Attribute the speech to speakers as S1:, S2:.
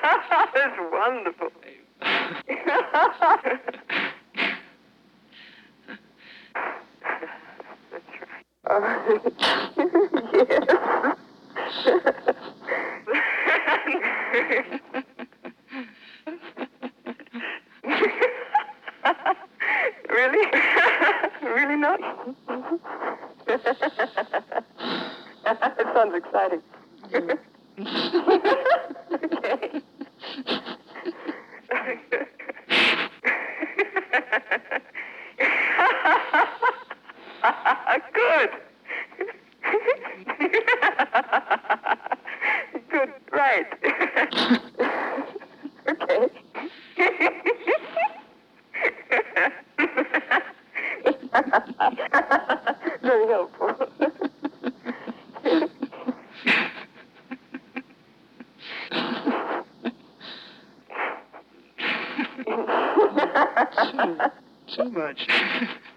S1: That's wonderful. That's right. Really? Really not? It sounds exciting. Okay. Good. Good, right. Okay. Very helpful.
S2: Too much.